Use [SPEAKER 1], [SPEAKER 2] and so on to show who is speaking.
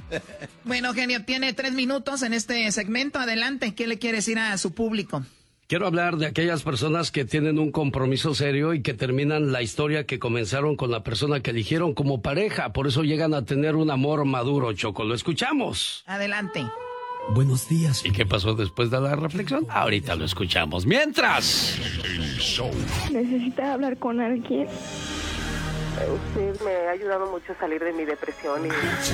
[SPEAKER 1] Bueno, Genio, tiene 3 minutos en este segmento. Adelante, ¿qué le quiere decir a su público?
[SPEAKER 2] Quiero hablar de aquellas personas que tienen un compromiso serio y que terminan la historia que comenzaron con la persona que eligieron como pareja. Por eso llegan a tener un amor maduro, Choco. Lo escuchamos.
[SPEAKER 1] Adelante.
[SPEAKER 3] Buenos días.
[SPEAKER 2] ¿Y qué pasó después de la reflexión? Ahorita lo escuchamos. Mientras.
[SPEAKER 4] ¿Necesita hablar con alguien?
[SPEAKER 5] Usted me ha ayudado mucho a salir de mi depresión y